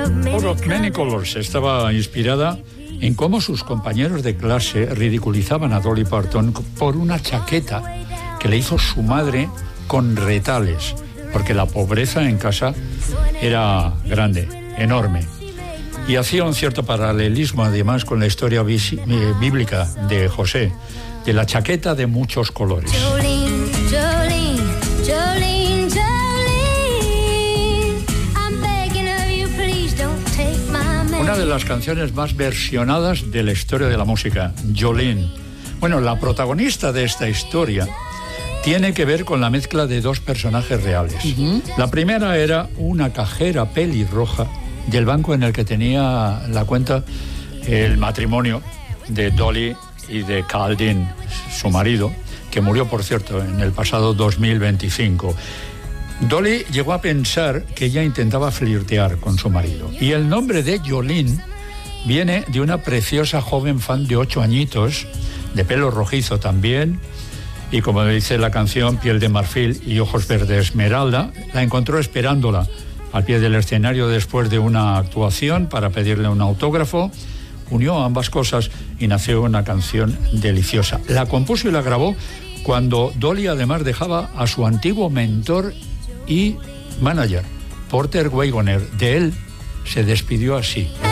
Many Colors estaba inspirada en cómo sus compañeros de clase ridiculizaban a Dolly Parton por una chaqueta que le hizo su madre con retales, porque la pobreza en casa era grande, enorme. Y hacía un cierto paralelismo además con la historia bíblica de José, de la chaqueta de muchos colores. Una de las canciones más versionadas de la historia de la música, Jolene. Bueno, la protagonista de esta historia tiene que ver con la mezcla de dos personajes reales. La primera era una cajera pelirroja del banco en el que tenía la cuenta el matrimonio de Dolly y de Carl Dean, su marido, que murió, por cierto, en el pasado 2025. Dolly llegó a pensar que ella intentaba flirtear con su marido. Y el nombre de Jolene viene de una preciosa joven fan de 8 añitos, de pelo rojizo también, y como dice la canción, piel de marfil y ojos verde esmeralda. La encontró esperándola al pie del escenario después de una actuación para pedirle un autógrafo. Unió ambas cosas y nació una canción deliciosa. La compuso y la grabó cuando Dolly además dejaba a su antiguo mentor y manager, Porter Wagoner. De él se despidió así.